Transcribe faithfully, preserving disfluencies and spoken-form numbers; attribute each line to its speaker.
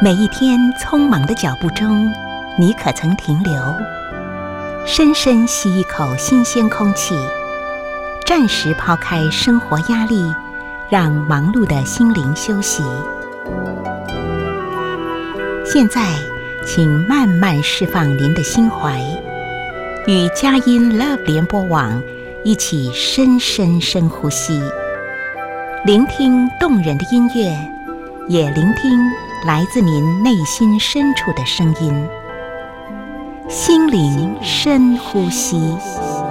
Speaker 1: 每一天匆忙的脚步中，你可曾停留，深深吸一口新鲜空气，暂时抛开生活压力，让忙碌的心灵休息。现在，请慢慢释放您的心怀，与佳音 Love 联播网一起深深深呼吸，聆听动人的音乐，也聆听来自您内心深处的声音。心灵深呼吸。